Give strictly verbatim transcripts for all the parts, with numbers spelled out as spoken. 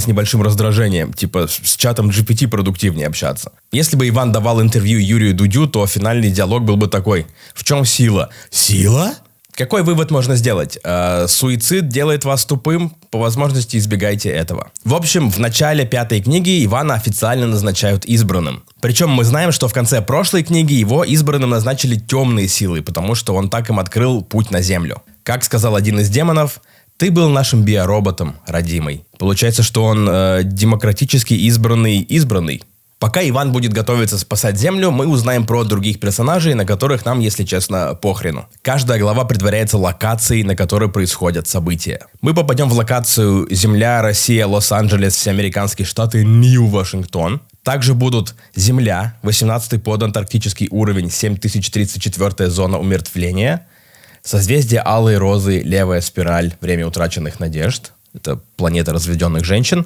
небольшим раздражением, типа с чатом джи пи ти продуктивнее общаться. Если бы Иван давал интервью Юрию Дудю, то финальный диалог был бы такой: в чем сила? Сила? Какой вывод можно сделать? Э, суицид делает вас тупым, по возможности избегайте этого. В общем, в начале пятой книги Ивана официально назначают избранным. Причем мы знаем, что в конце прошлой книги его избранным назначили темные силы, потому что он так им открыл путь на Землю. Как сказал один из демонов: «Ты был нашим биороботом, родимый». Получается, что он э, демократически избранный избранный. Пока Иван будет готовиться спасать Землю, мы узнаем про других персонажей, на которых нам, если честно, похрену. Каждая глава предваряется локацией, на которой происходят события. Мы попадем в локацию Земля, Россия, Лос-Анджелес, всеамериканские штаты, Нью-Вашингтон. Также будут Земля, восемнадцатый подантарктический уровень, семь тысяч тридцать четвёртая зона умертвления, созвездие Алой Розы, левая спираль, время утраченных надежд, это планета разведенных женщин,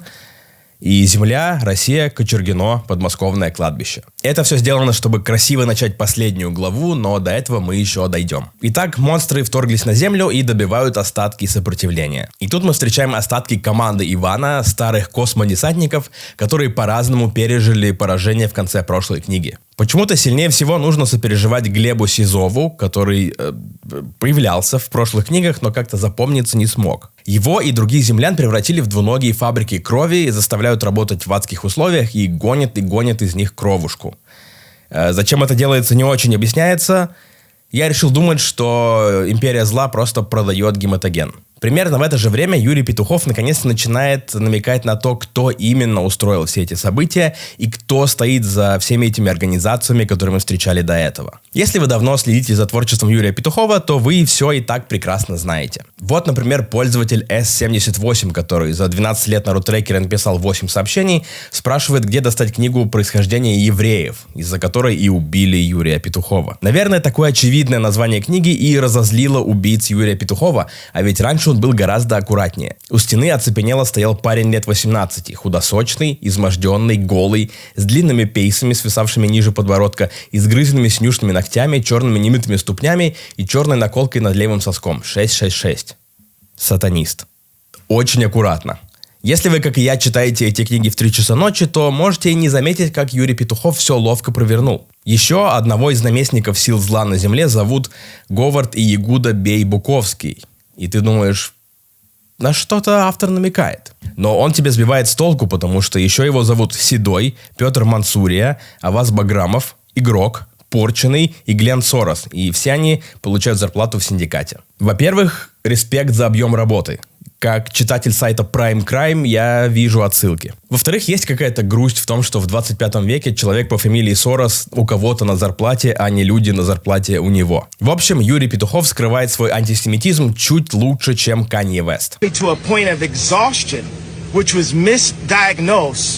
и Земля, Россия, Кочергино, подмосковное кладбище. Это все сделано, чтобы красиво начать последнюю главу, но до этого мы еще дойдем. Итак, монстры вторглись на Землю и добивают остатки сопротивления. И тут мы встречаем остатки команды Ивана, старых космодесантников, которые по-разному пережили поражение в конце прошлой книги. Почему-то сильнее всего нужно сопереживать Глебу Сизову, который э, появлялся в прошлых книгах, но как-то запомниться не смог. Его и других землян превратили в двуногие фабрики крови, заставляют работать в адских условиях и гонят и гонят из них кровушку. Э, зачем это делается, не очень объясняется. Я решил думать, что Империя Зла просто продает гематоген. Примерно в это же время Юрий Петухов наконец-то начинает намекать на то, кто именно устроил все эти события и кто стоит за всеми этими организациями, которые мы встречали до этого. Если вы давно следите за творчеством Юрия Петухова, то вы все и так прекрасно знаете. Вот, например, пользователь эс семьдесят восемь, который за двенадцать лет на рутрекере написал восемь сообщений, спрашивает, где достать книгу «Происхождение евреев», из-за которой и убили Юрия Петухова. Наверное, такое очевидное название книги и разозлило убийц Юрия Петухова, а ведь раньше он был гораздо аккуратнее. У стены оцепенело стоял парень лет восемнадцати, худосочный, изможденный, голый, с длинными пейсами, свисавшими ниже подбородка, изгрызенными синюшными ногтями, черными немытыми ступнями и черной наколкой над левым соском. шесть шесть шесть. Сатанист. Очень аккуратно. Если вы, как и я, читаете эти книги в три часа ночи, то можете и не заметить, как Юрий Петухов все ловко провернул. Еще одного из наместников сил зла на земле зовут Говард и Ягуда Бей-Буковский. И ты думаешь, на что-то автор намекает. Но он тебя сбивает с толку, потому что еще его зовут Седой, Петр Мансурия, Аваз Баграмов, Игрок, Порченый и Глен Сорос. И все они получают зарплату в синдикате. Во-первых, респект за объем работы. Как читатель сайта Prime Crime я вижу отсылки. Во-вторых, есть какая-то грусть в том, что в двадцать пятом веке человек по фамилии Сорос у кого-то на зарплате, а не люди на зарплате у него. В общем, Юрий Петухов скрывает свой антисемитизм чуть лучше, чем Канье Вест. To a point of exhaustion, which was misdiagnosed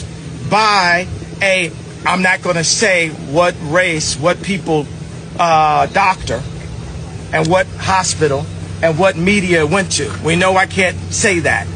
by a, I'm not going to say what race, what people, uh, doctor, and what hospital, and what media it went to. We know I can't say that.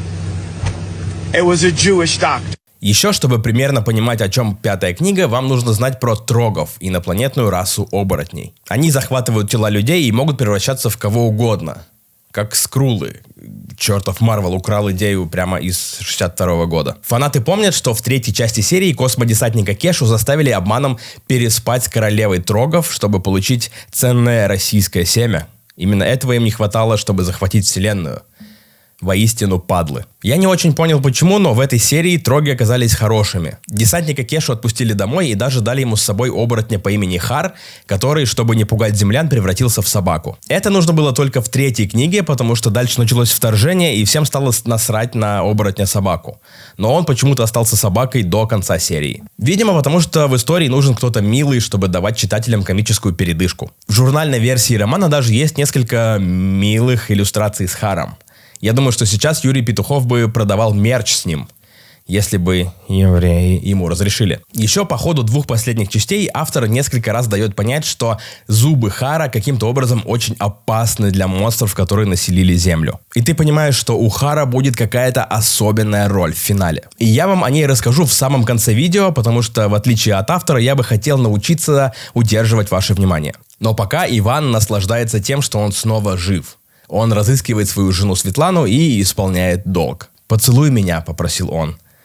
It was a Jewish doctor. Еще, чтобы примерно понимать, о чем пятая книга, вам нужно знать про трогов, инопланетную расу оборотней. Они захватывают тела людей и могут превращаться в кого угодно. Как скрулы. Чертов Марвел украл идею прямо из шестьдесят второго года. Фанаты помнят, что в третьей части серии космодесантника Кешу заставили обманом переспать с королевой трогов, чтобы получить ценное российское семя. Именно этого им не хватало, чтобы захватить вселенную. Воистину падлы. Я не очень понял почему, но в этой серии троги оказались хорошими. Десантника Кешу отпустили домой и даже дали ему с собой оборотня по имени Хар, который, чтобы не пугать землян, превратился в собаку. Это нужно было только в третьей книге, потому что дальше началось вторжение и всем стало насрать на оборотня-собаку. Но он почему-то остался собакой до конца серии. Видимо, потому что в истории нужен кто-то милый, чтобы давать читателям комическую передышку. В журнальной версии романа даже есть несколько милых иллюстраций с Харом. Я думаю, что сейчас Юрий Петухов бы продавал мерч с ним, если бы евреи ему разрешили. Еще по ходу двух последних частей автор несколько раз дает понять, что зубы Хара каким-то образом очень опасны для монстров, которые населили Землю. И ты понимаешь, что у Хара будет какая-то особенная роль в финале. И я вам о ней расскажу в самом конце видео, потому что, в отличие от автора, я бы хотел научиться удерживать ваше внимание. Но пока Иван наслаждается тем, что он снова жив. Он разыскивает свою жену Светлану и исполняет долг. «Поцелуй меня», — попросил он.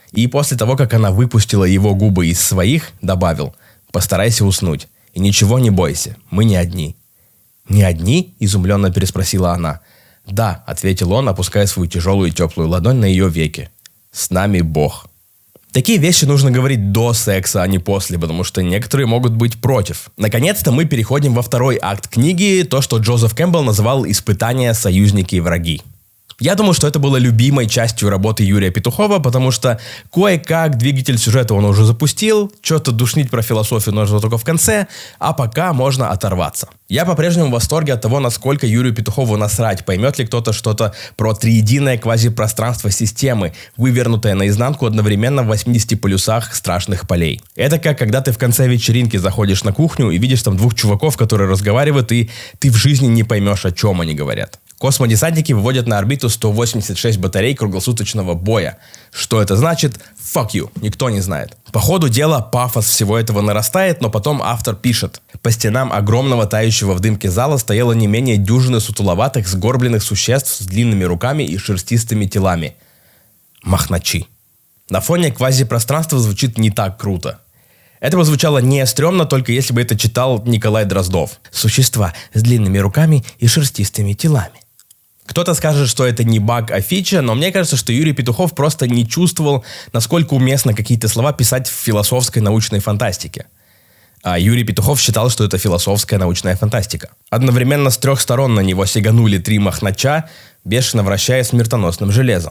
И после того, как она выпустила его губы из своих, добавил: «Постарайся уснуть. И ничего не бойся, мы не одни». «Не одни?» – изумленно переспросила она. «Да», – ответил он, опуская свою тяжелую и теплую ладонь на ее веки. «С нами Бог». Такие вещи нужно говорить до секса, а не после, потому что некоторые могут быть против. Наконец-то мы переходим во второй акт книги, то, что Джозеф Кэмпбелл называл «Испытания, союзники и враги». Я думаю, что это было любимой частью работы Юрия Петухова, потому что кое-как двигатель сюжета он уже запустил, что-то душнить про философию нужно только в конце, а пока можно оторваться. Я по-прежнему в восторге от того, насколько Юрию Петухову насрать, поймет ли кто-то что-то про триединое квазипространство системы, вывернутое наизнанку одновременно в восьмидесяти полюсах страшных полей. Это как когда ты в конце вечеринки заходишь на кухню и видишь там двух чуваков, которые разговаривают, и ты в жизни не поймешь, о чем они говорят. Космодесантники выводят на орбиту сто восемьдесят шесть батарей круглосуточного боя. Что это значит? Fuck you, никто не знает. По ходу дела пафос всего этого нарастает, но потом автор пишет: по стенам огромного тающего в дымке зала стояло не менее дюжины сутуловатых, сгорбленных существ с длинными руками и шерстистыми телами. Махначи. На фоне квазипространства звучит не так круто. Это бы звучало не стрёмно, только если бы это читал Николай Дроздов. Существа с длинными руками и шерстистыми телами. Кто-то скажет, что это не баг, а фича, но мне кажется, что Юрий Петухов просто не чувствовал, насколько уместно какие-то слова писать в философской научной фантастике. А Юрий Петухов считал, что это философская научная фантастика. Одновременно с трех сторон на него сиганули три махнача, бешено вращая смертоносным железом.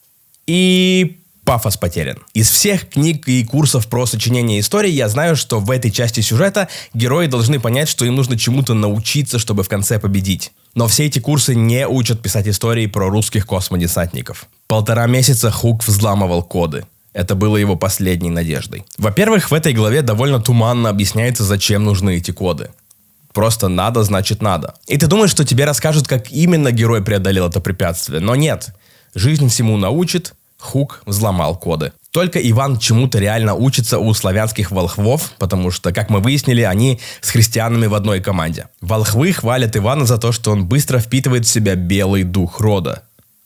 И пафос потерян. Из всех книг и курсов про сочинение истории я знаю, что в этой части сюжета герои должны понять, что им нужно чему-то научиться, чтобы в конце победить. Но все эти курсы не учат писать истории про русских космодесантников. Полтора месяца Хук взламывал коды. Это было его последней надеждой. Во-первых, в этой главе довольно туманно объясняется, зачем нужны эти коды. Просто надо, значит надо. И ты думаешь, что тебе расскажут, как именно герой преодолел это препятствие. Но нет. Жизнь всему научит. Хук взломал коды. Только Иван чему-то реально учится у славянских волхвов, потому что, как мы выяснили, они с христианами в одной команде. Волхвы хвалят Ивана за то, что он быстро впитывает в себя белый дух рода.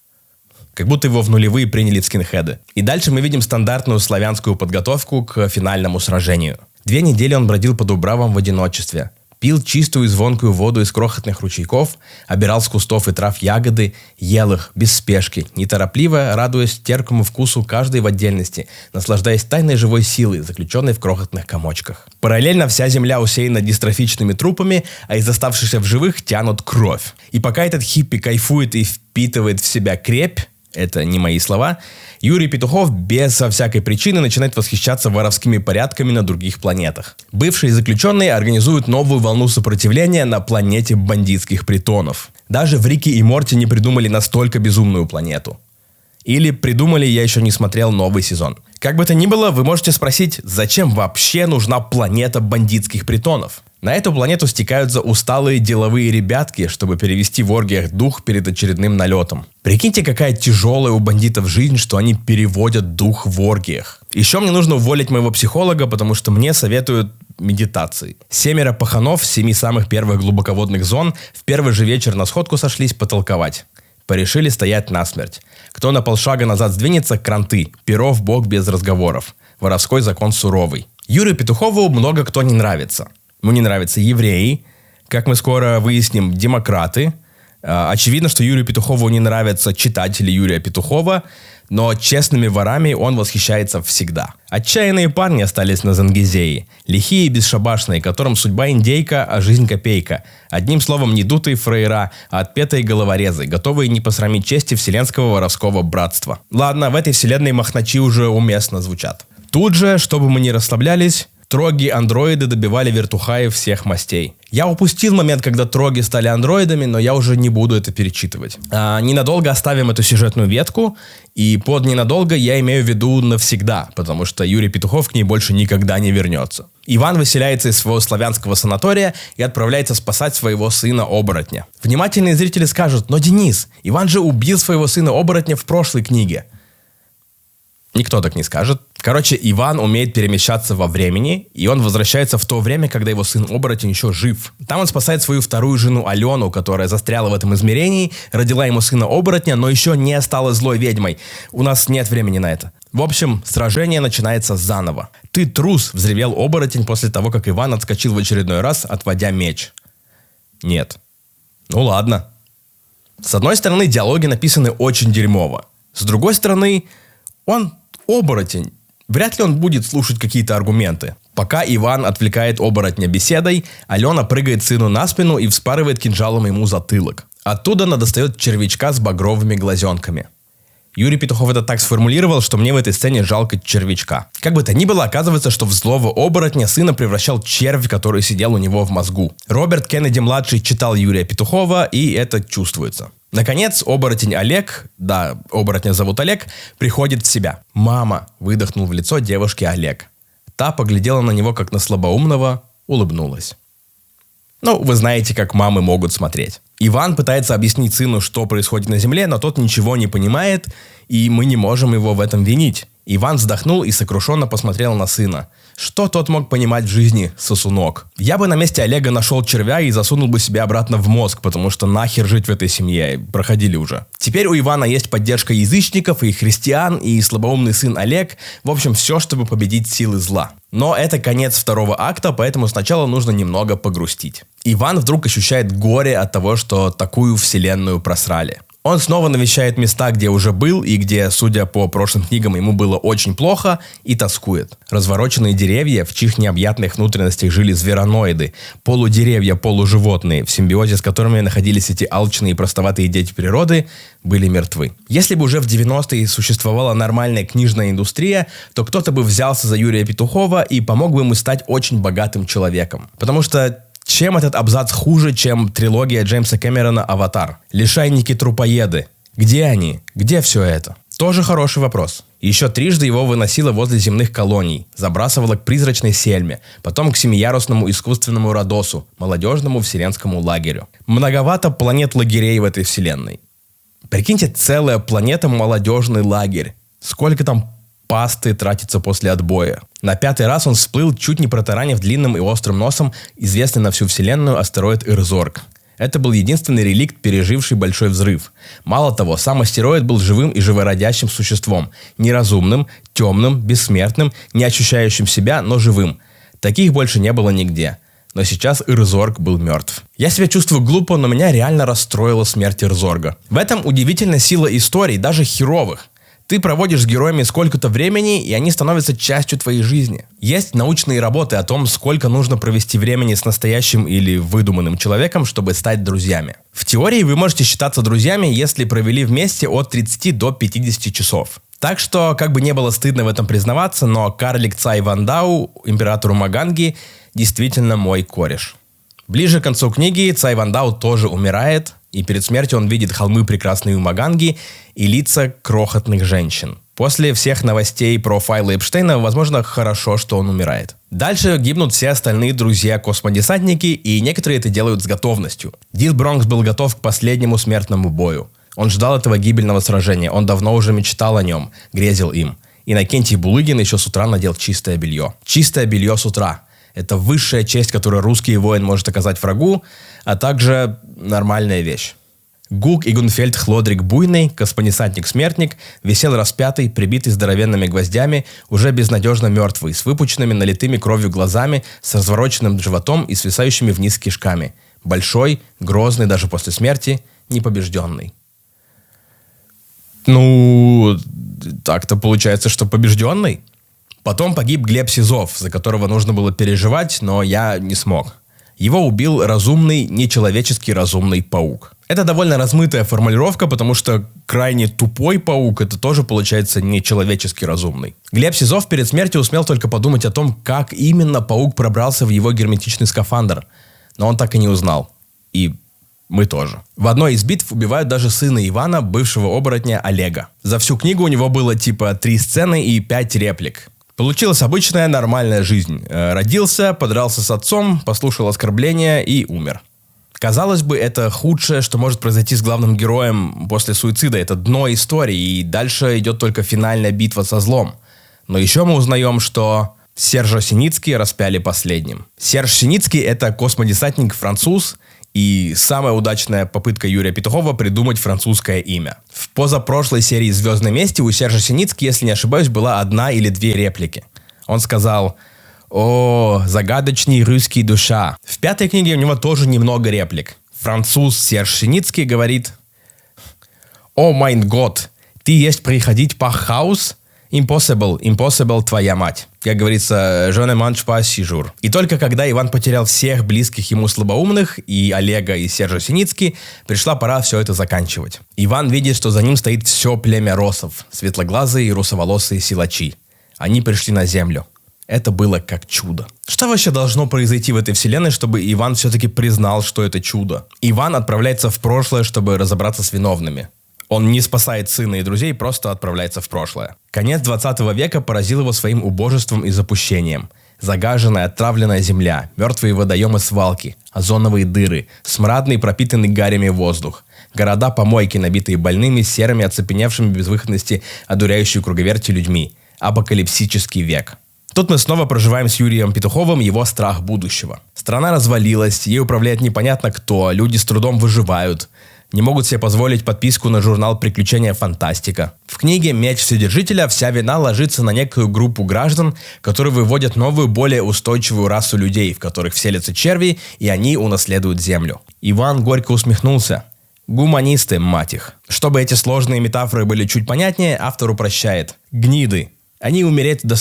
Как будто его в нулевые приняли скинхеды. И дальше мы видим стандартную славянскую подготовку к финальному сражению. Две недели он бродил по дубравам в одиночестве. Пил чистую и звонкую воду из крохотных ручейков, обирал с кустов и трав ягоды, ел их без спешки, неторопливо радуясь терпкому вкусу каждой в отдельности, наслаждаясь тайной живой силой, заключенной в крохотных комочках. Параллельно вся земля усеяна дистрофичными трупами, а из оставшихся в живых тянут кровь. И пока этот хиппи кайфует и впитывает в себя крепь, это не мои слова, Юрий Петухов безо всякой причины начинает восхищаться воровскими порядками на других планетах. Бывшие заключенные организуют новую волну сопротивления на планете бандитских притонов. Даже в Рике и Морти не придумали настолько безумную планету. Или придумали, я еще не смотрел новый сезон. Как бы то ни было, вы можете спросить, зачем вообще нужна планета бандитских притонов? На эту планету стекаются усталые деловые ребятки, чтобы перевести в оргиях дух перед очередным налетом. Прикиньте, какая тяжелая у бандитов жизнь, что они переводят дух в оргиях. Еще мне нужно уволить моего психолога, потому что мне советуют медитации. Семеро паханов с семи самых первых глубоководных зон в первый же вечер на сходку сошлись потолковать. Порешили стоять насмерть. Кто на полшага назад сдвинется, кранты. Перо в бок без разговоров. Воровской закон суровый. Юрию Петухову много кто не нравится. Ему не нравятся евреи, как мы скоро выясним, демократы. Очевидно, что Юрию Петухову не нравятся читатели Юрия Петухова, но честными ворами он восхищается всегда. Отчаянные парни остались на Зангизее, лихие и бесшабашные, которым судьба индейка, а жизнь копейка. Одним словом, не дутые фраера, а отпетые головорезы, готовые не посрамить чести вселенского воровского братства. Ладно, в этой вселенной махначи уже уместно звучат. Тут же, чтобы мы не расслаблялись, троги-андроиды добивали вертухаев всех мастей. Я упустил момент, когда троги стали андроидами, но я уже не буду это перечитывать. А, ненадолго оставим эту сюжетную ветку, и под ненадолго я имею в виду навсегда, потому что Юрий Петухов к ней больше никогда не вернется. Иван выселяется из своего славянского санатория и отправляется спасать своего сына-оборотня. Внимательные зрители скажут: но, Денис, Иван же убил своего сына-оборотня в прошлой книге. Никто так не скажет. Короче, Иван умеет перемещаться во времени, и он возвращается в то время, когда его сын-оборотень еще жив. Там он спасает свою вторую жену Алену, которая застряла в этом измерении, родила ему сына-оборотня, но еще не стала злой ведьмой. У нас нет времени на это. В общем, сражение начинается заново. «Ты трус!» — взревел оборотень после того, как Иван отскочил в очередной раз, отводя меч. Нет. Ну ладно. С одной стороны, диалоги написаны очень дерьмово. С другой стороны, он оборотень. Вряд ли он будет слушать какие-то аргументы. Пока Иван отвлекает оборотня беседой, Алена прыгает сыну на спину и вспарывает кинжалом ему затылок. Оттуда она достает червячка с багровыми глазенками. Юрий Петухов это так сформулировал, что мне в этой сцене жалко червячка. Как бы то ни было, оказывается, что в злого оборотня сына превращал червь, который сидел у него в мозгу. Роберт Кеннеди-младший читал Юрия Петухова, и это чувствуется. Наконец, оборотень Олег, да, оборотня зовут Олег, приходит в себя. «Мама!» – выдохнул в лицо девушки Олег. Та поглядела на него, как на слабоумного, улыбнулась. Ну, вы знаете, как мамы могут смотреть. Иван пытается объяснить сыну, что происходит на земле, но тот ничего не понимает, и мы не можем его в этом винить. Иван вздохнул и сокрушенно посмотрел на сына. Что тот мог понимать в жизни, сосунок? Я бы на месте Олега нашел червя и засунул бы себе обратно в мозг, потому что нахер жить в этой семье, проходили уже. Теперь у Ивана есть поддержка язычников и христиан, и слабоумный сын Олег, в общем, все, чтобы победить силы зла. Но это конец второго акта, поэтому сначала нужно немного погрустить. Иван вдруг ощущает горе от того, что такую вселенную просрали. Он снова навещает места, где уже был, и где, судя по прошлым книгам, ему было очень плохо, и тоскует. Развороченные деревья, в чьих необъятных внутренностях жили звероноиды, полудеревья, полуживотные, в симбиозе с которыми находились эти алчные и простоватые дети природы, были мертвы. Если бы уже в девяностые существовала нормальная книжная индустрия, то кто-то бы взялся за Юрия Петухова и помог бы ему стать очень богатым человеком. Потому что чем этот абзац хуже, чем трилогия Джеймса Кэмерона «Аватар»? Лишайники-трупоеды. Где они? Где все это? Тоже хороший вопрос. Еще трижды его выносило возле земных колоний, забрасывало к призрачной Сельме, потом к семиярусному искусственному Родосу, молодежному вселенскому лагерю. Многовато планет-лагерей в этой вселенной. Прикиньте, целая планета молодежный лагерь. Сколько там пасты тратится после отбоя. На пятый раз он всплыл, чуть не протаранив длинным и острым носом известный на всю вселенную астероид Ирзорг. Это был единственный реликт, переживший большой взрыв. Мало того, сам астероид был живым и живородящим существом. Неразумным, темным, бессмертным, не ощущающим себя, но живым. Таких больше не было нигде. Но сейчас Ирзорг был мертв. Я себя чувствую глупо, но меня реально расстроила смерть Ирзорга. В этом удивительная сила историй, даже херовых. Ты проводишь с героями сколько-то времени, и они становятся частью твоей жизни. Есть научные работы о том, сколько нужно провести времени с настоящим или выдуманным человеком, чтобы стать друзьями. В теории вы можете считаться друзьями, если провели вместе от тридцати до пятидесяти часов. Так что, как бы не было стыдно в этом признаваться, но карлик Цай Вандау, императору Маганги, действительно мой кореш. Ближе к концу книги Цай Вандау тоже умирает, и перед смертью он видит холмы прекрасной Умаганги и лица крохотных женщин. После всех новостей про файлы Эпштейна, возможно, хорошо, что он умирает. Дальше гибнут все остальные друзья-космодесантники, и некоторые это делают с готовностью. Дил Бронкс был готов к последнему смертному бою. Он ждал этого гибельного сражения, он давно уже мечтал о нем, грезил им. Иннокентий Булыгин еще с утра надел чистое белье. Чистое белье с утра. Это высшая честь, которую русский воин может оказать врагу, а также нормальная вещь. Гук Игунфельд Хлодрик Буйный, космодесантник-смертник, висел распятый, прибитый здоровенными гвоздями, уже безнадежно мертвый, с выпученными налитыми кровью глазами, с развороченным животом и свисающими вниз кишками. Большой, грозный даже после смерти, непобежденный. Ну, так-то получается, что побежденный. Потом погиб Глеб Сизов, за которого нужно было переживать, но я не смог. Его убил разумный, нечеловеческий разумный паук. Это довольно размытая формулировка, потому что крайне тупой паук – это тоже получается нечеловечески разумный. Глеб Сизов перед смертью успел только подумать о том, как именно паук пробрался в его герметичный скафандр. Но он так и не узнал. И мы тоже. В одной из битв убивают даже сына Ивана, бывшего оборотня Олега. За всю книгу у него было типа три сцены и пять реплик. Получилась обычная нормальная жизнь. Родился, подрался с отцом, послушал оскорбления и умер. Казалось бы, это худшее, что может произойти с главным героем после суицида. Это дно истории, и дальше идет только финальная битва со злом. Но еще мы узнаем, что Сержа Синицкий распяли последним. Серж Синицкий – это космодесантник-француз, И самая удачная попытка Юрия Петухова придумать французское имя. В позапрошлой серии «Звездной мести» у Сержа Синицки, если не ошибаюсь, была одна или две реплики. Он сказал: «О, загадочный русский душа». В пятой книге у него тоже немного реплик. Француз Серж Синицкий говорит: «О, майн год, ты есть приходить по хаус? Impossible, impossible, твоя мать». Как говорится, je ne mange pas six jours. И только когда Иван потерял всех близких ему слабоумных, и Олега, и Сержа Синицки, пришла пора все это заканчивать. Иван видит, что за ним стоит все племя росов, светлоглазые и русоволосые силачи. Они пришли на землю. Это было как чудо. Что вообще должно произойти в этой вселенной, чтобы Иван все-таки признал, что это чудо? Иван отправляется в прошлое, чтобы разобраться с виновными. Он не спасает сына и друзей, просто отправляется в прошлое. Конец двадцатого века поразил его своим убожеством и запущением. Загаженная, отравленная земля, мертвые водоемы свалки, озоновые дыры, смрадный, пропитанный гарями воздух, города-помойки, набитые больными, серыми, оцепеневшими безвыходности, одуряющей круговерти людьми. Апокалипсический век. Тут мы снова проживаем с Юрием Петуховым его страх будущего. Страна развалилась, ей управляет непонятно кто, люди с трудом выживают. Не могут себе позволить подписку на журнал «Приключения фантастика». В книге «Меч Вседержителя» вся вина ложится на некую группу граждан, которые выводят новую, более устойчивую расу людей, в которых вселятся черви, и они унаследуют землю. Иван горько усмехнулся. Гуманисты, мать их. Чтобы эти сложные метафоры были чуть понятнее, автор упрощает. Гниды. Они умереть до...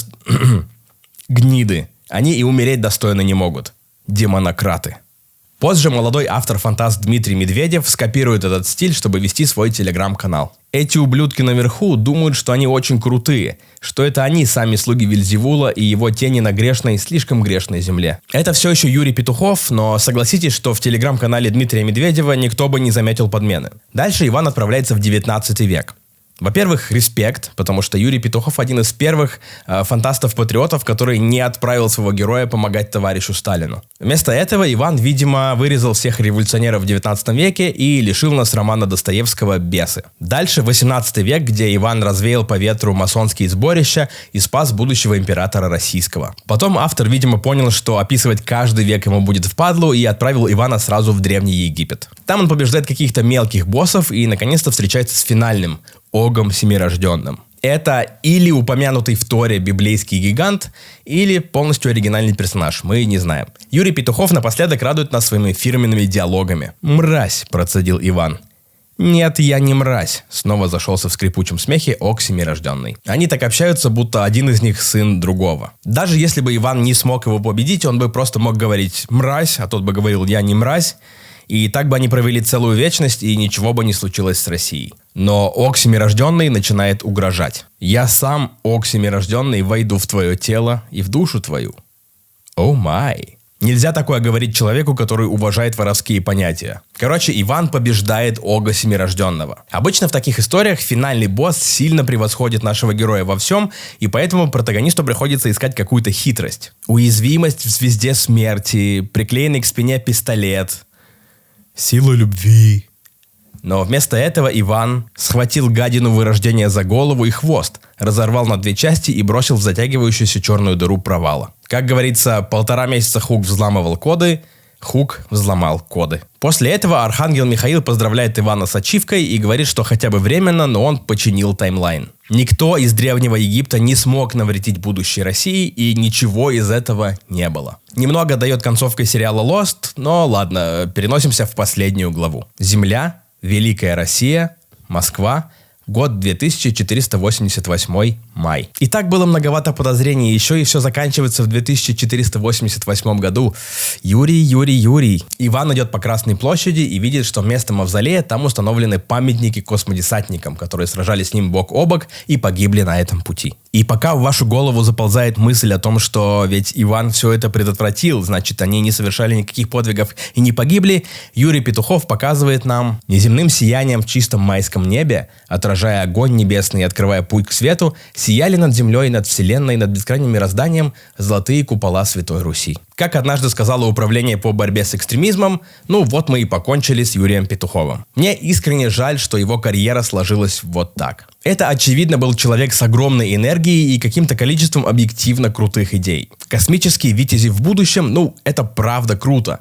Гниды. Они и умереть достойно не могут. Демонократы. Позже молодой автор-фантаст Дмитрий Медведев скопирует этот стиль, чтобы вести свой телеграм-канал. Эти ублюдки наверху думают, что они очень крутые, что это они сами слуги Вельзевула и его тени на грешной, слишком грешной земле. Это все еще Юрий Петухов, но согласитесь, что в телеграм-канале Дмитрия Медведева никто бы не заметил подмены. Дальше Иван отправляется в девятнадцатый век. Во-первых, респект, потому что Юрий Петухов один из первых э, фантастов-патриотов, который не отправил своего героя помогать товарищу Сталину. Вместо этого Иван, видимо, вырезал всех революционеров в девятнадцатом веке и лишил нас романа Достоевского «Бесы». Дальше восемнадцатый век, где Иван развеял по ветру масонские сборища и спас будущего императора российского. Потом автор, видимо, понял, что описывать каждый век ему будет впадлу, и отправил Ивана сразу в Древний Египет. Там он побеждает каких-то мелких боссов и, наконец-то, встречается с финальным – Огом Семирожденным. Это или упомянутый в Торе библейский гигант, или полностью оригинальный персонаж, мы не знаем. Юрий Петухов напоследок радует нас своими фирменными диалогами. «Мразь», – процедил Иван. «Нет, я не мразь», – снова зашелся в скрипучем смехе Ог Семирожденный. Они так общаются, будто один из них сын другого. Даже если бы Иван не смог его победить, он бы просто мог говорить «мразь», а тот бы говорил «я не мразь», и так бы они провели целую вечность, и ничего бы не случилось с Россией. Но Ог Семирожденный начинает угрожать. «Я сам, Ог Семирожденный, войду в твое тело и в душу твою». О май. Нельзя такое говорить человеку, который уважает воровские понятия. Короче, Иван побеждает Ога Семирожденного. Обычно в таких историях финальный босс сильно превосходит нашего героя во всем, и поэтому протагонисту приходится искать какую-то хитрость. Уязвимость в звезде смерти, приклеенный к спине пистолет, сила любви. Но вместо этого Иван схватил гадину вырождения за голову и хвост, разорвал на две части и бросил в затягивающуюся черную дыру провала. Как говорится, полтора месяца Хук взламывал коды, Хук взломал коды. После этого Архангел Михаил поздравляет Ивана с ачивкой и говорит, что хотя бы временно, но он починил таймлайн. Никто из Древнего Египта не смог навредить будущей России, и ничего из этого не было. Немного дает концовка сериала Lost, но ладно, переносимся в последнюю главу. Земля, Великая Россия, Москва, год две тысячи четыреста восемьдесят восьмой, май. И так было многовато подозрений, еще и все заканчивается в две тысячи четыреста восемьдесят восьмом году. Юрий, Юрий, Юрий. Иван идет по Красной площади и видит, что вместо мавзолея там установлены памятники космодесантникам, которые сражались с ним бок о бок и погибли на этом пути. И пока в вашу голову заползает мысль о том, что ведь Иван все это предотвратил, значит, они не совершали никаких подвигов и не погибли, Юрий Петухов показывает нам неземным сиянием в чистом майском небе, отражая огонь небесный и открывая путь к свету, сияли над землей, над вселенной, над бескрайним мирозданием золотые купола Святой Руси. Как однажды сказало Управление по борьбе с экстремизмом, ну вот мы и покончили с Юрием Петуховым. Мне искренне жаль, что его карьера сложилась вот так. Это, очевидно, был человек с огромной энергией и каким-то количеством объективно крутых идей. Космические витязи в будущем, ну, это правда круто.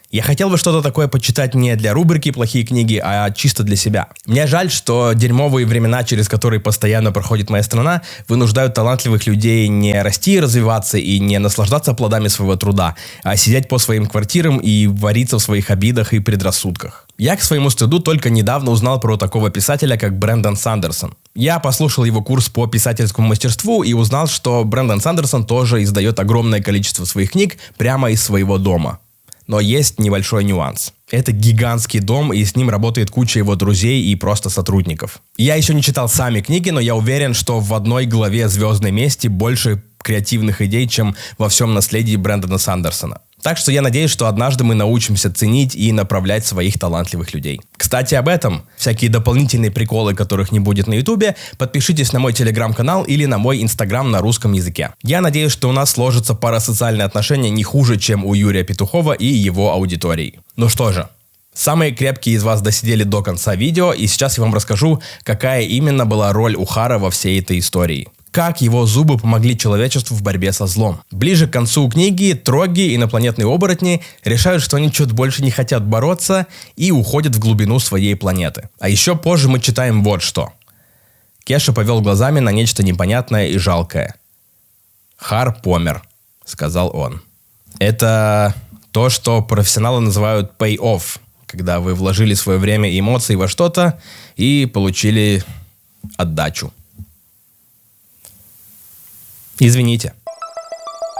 Я хотел бы что-то такое почитать не для рубрики «Плохие книги», а чисто для себя. Мне жаль, что дерьмовые времена, через которые постоянно проходит моя страна, вынуждают талантливых людей не расти и развиваться, и не наслаждаться плодами своего труда, а сидеть по своим квартирам и вариться в своих обидах и предрассудках. Я, к своему стыду, только недавно узнал про такого писателя, как Брэндон Сандерсон. Я послушал его курс по писательскому мастерству и узнал, что Брэндон Сандерсон тоже издает огромное количество своих книг прямо из своего дома. Но есть небольшой нюанс. Это гигантский дом, и с ним работает куча его друзей и просто сотрудников. Я еще не читал сами книги, но я уверен, что в одной главе «Звездной мести» больше креативных идей, чем во всем наследии Брэндона Сандерсона. Так что я надеюсь, что однажды мы научимся ценить и направлять своих талантливых людей. Кстати, об этом, всякие дополнительные приколы, которых не будет на ютубе, подпишитесь на мой телеграм-канал или на мой инстаграм на русском языке. Я надеюсь, что у нас сложатся парасоциальные отношения не хуже, чем у Юрия Петухова и его аудитории. Ну что же, самые крепкие из вас досидели до конца видео, и сейчас я вам расскажу, какая именно была роль Ухара во всей этой истории. Как его зубы помогли человечеству в борьбе со злом. Ближе к концу книги троги и инопланетные оборотни решают, что они чуть больше не хотят бороться и уходят в глубину своей планеты. А еще позже мы читаем вот что. Кеша повел глазами на нечто непонятное и жалкое. «Хар помер», — сказал он. Это то, что профессионалы называют pay-off, когда вы вложили свое время и эмоции во что-то и получили отдачу. Извините.